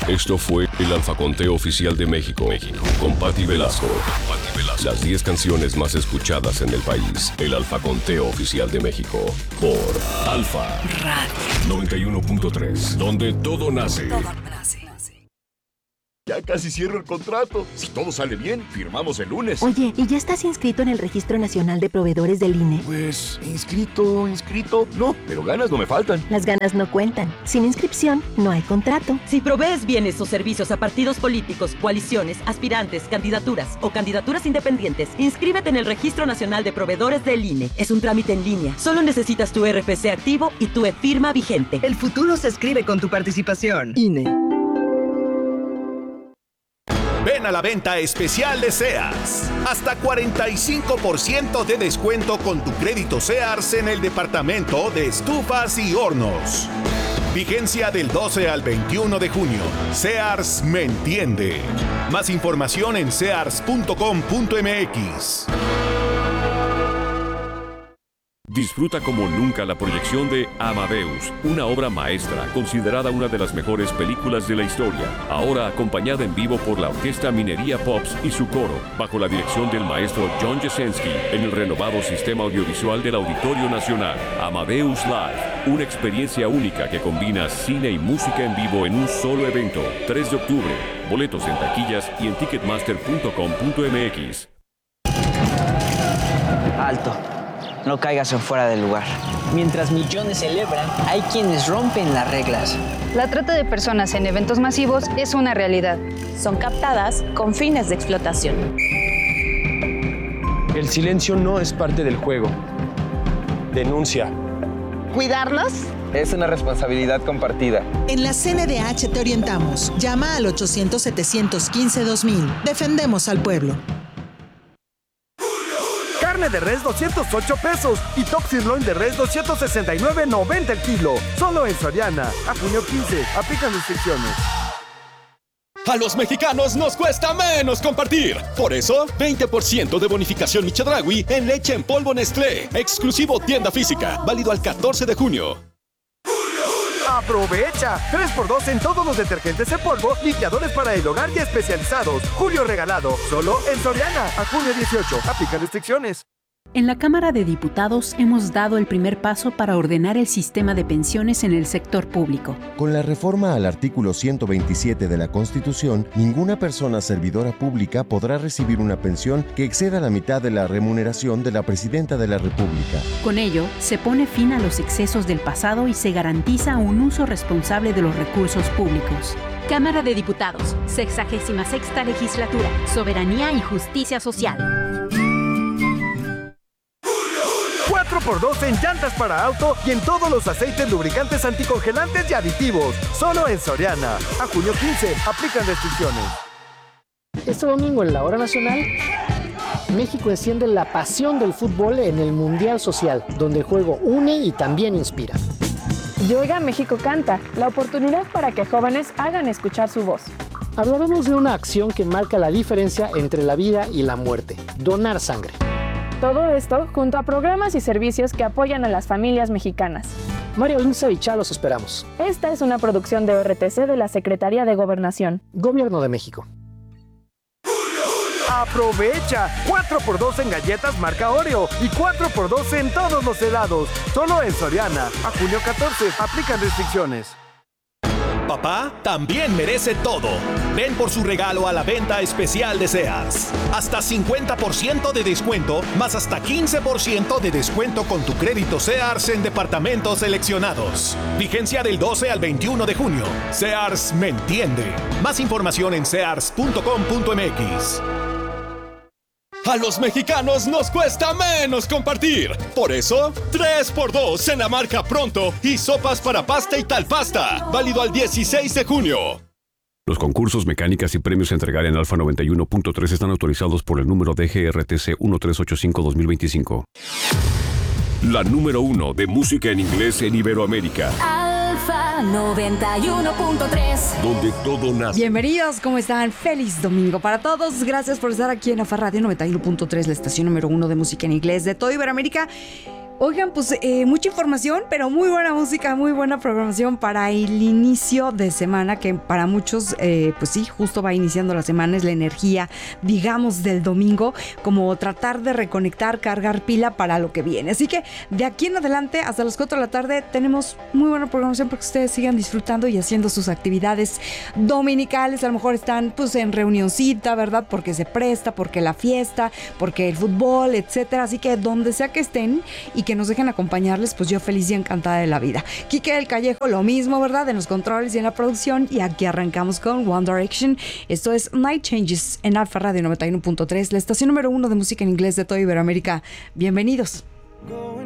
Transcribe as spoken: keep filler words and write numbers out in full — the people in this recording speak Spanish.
Esto fue el Alfaconteo Oficial de México, México, con Patti Velasco. Patti Velasco. Las diez canciones más escuchadas en el país. El Alfaconteo Oficial de México, por Alfa Radio noventa y uno punto tres, donde todo nace. Todo nace. Ya casi cierro el contrato. Si todo sale bien, firmamos el lunes. Oye, ¿y ya estás inscrito en el Registro Nacional de Proveedores del I N E? Pues, inscrito, inscrito. No, pero ganas no me faltan. Las ganas no cuentan. Sin inscripción, no hay contrato. Si provees bienes o servicios a partidos políticos, coaliciones, aspirantes, candidaturas o candidaturas independientes, inscríbete en el Registro Nacional de Proveedores del I N E. Es un trámite en línea. Solo necesitas tu R F C activo y tu e-firma vigente. El futuro se escribe con tu participación. I N E. Ven a la venta especial de Sears. Hasta cuarenta y cinco por ciento de descuento con tu crédito Sears en el departamento de estufas y hornos. Vigencia del doce al veintiuno de junio. Sears me entiende. Más información en sears punto com punto m x. Disfruta como nunca la proyección de Amadeus, una obra maestra considerada una de las mejores películas de la historia, ahora acompañada en vivo por la Orquesta Minería Pops y su coro, bajo la dirección del maestro John Jasenski, en el renovado sistema audiovisual del Auditorio Nacional. Amadeus Live, una experiencia única que combina cine y música en vivo en un solo evento. tres de octubre, boletos en taquillas y en ticketmaster punto com punto m x. Alto. No caigas en fuera del lugar. Mientras millones celebran, hay quienes rompen las reglas. La trata de personas en eventos masivos es una realidad. Son captadas con fines de explotación. El silencio no es parte del juego. Denuncia. ¿Cuidarnos? Es una responsabilidad compartida. En la C N D H te orientamos. Llama al ochocientos, setecientos quince, dos mil. Defendemos al pueblo. Carne de res doscientos ocho pesos y top sirloin de res doscientos sesenta y nueve noventa el kilo. Solo en Soriana. A junio quince. Aplican restricciones. A los mexicanos nos cuesta menos compartir. Por eso, veinte por ciento de bonificación Michedraui en leche en polvo Nestlé. Exclusivo tienda física. Válido al catorce de junio. ¡Aprovecha! tres por dos en todos los detergentes en polvo, limpiadores para el hogar y especializados. Julio regalado, solo en Soriana. A junio dieciocho. Aplican restricciones. En la Cámara de Diputados hemos dado el primer paso para ordenar el sistema de pensiones en el sector público. Con la reforma al artículo ciento veintisiete de la Constitución, ninguna persona servidora pública podrá recibir una pensión que exceda la mitad de la remuneración de la Presidenta de la República. Con ello, se pone fin a los excesos del pasado y se garantiza un uso responsable de los recursos públicos. Cámara de Diputados, sexagésima sexta legislatura, soberanía y justicia social. cuatro por dos en llantas para auto y en todos los aceites lubricantes anticongelantes y aditivos. Solo en Soriana. A junio quince. Aplican restricciones. Este domingo en la Hora Nacional, México enciende la pasión del fútbol en el Mundial Social, donde el juego une y también inspira. Y Oiga México Canta, la oportunidad para que jóvenes hagan escuchar su voz. Hablaremos de una acción que marca la diferencia entre la vida y la muerte: donar sangre. Todo esto junto a programas y servicios que apoyan a las familias mexicanas. Mario Linza y Chá los esperamos. Esta es una producción de O R T C de la Secretaría de Gobernación. Gobierno de México. ¡Aprovecha! cuatro por dos en galletas marca Oreo y cuatro por dos en todos los helados. Solo en Soriana. A junio catorce. Aplican restricciones. Papá también merece todo. Ven por su regalo a la venta especial de Sears. Hasta cincuenta por ciento de descuento, más hasta quince por ciento de descuento con tu crédito Sears en departamentos seleccionados. Vigencia del doce al veintiuno de junio. Sears me entiende. Más información en sears punto com punto m x. A los mexicanos nos cuesta menos compartir. Por eso, tres por dos en la marca Pronto y sopas para pasta y tal pasta. Válido al dieciséis de junio. Los concursos, mecánicas y premios a entregar en Alfa noventa y uno punto tres están autorizados por el número D G R T C trece ochenta y cinco dos mil veinticinco. La número uno de música en inglés en Iberoamérica. Alfa noventa y uno punto tres. Donde todo nace. Bienvenidos, ¿cómo están? Feliz domingo para todos. Gracias por estar aquí en Alfa Radio noventa y uno punto tres, la estación número uno de música en inglés de toda Iberoamérica. Oigan, pues eh, mucha información, pero muy buena música, muy buena programación para el inicio de semana, que para muchos, eh, pues sí, justo va iniciando la semana, es la energía, digamos, del domingo, como tratar de reconectar, cargar pila para lo que viene. Así que de aquí en adelante, hasta las cuatro de la tarde, tenemos muy buena programación para que ustedes sigan disfrutando y haciendo sus actividades dominicales. A lo mejor están pues en reunioncita, ¿verdad? Porque se presta, porque la fiesta, porque el fútbol, etcétera. Así que donde sea que estén y que nos dejen acompañarles, pues yo feliz y encantada de la vida. Quique del Callejo, lo mismo, ¿verdad? En los controles y en la producción. Y aquí arrancamos con One Direction. Esto es Night Changes en Alfa Radio noventa y uno punto tres, la estación número uno de música en inglés de toda Iberoamérica. Bienvenidos.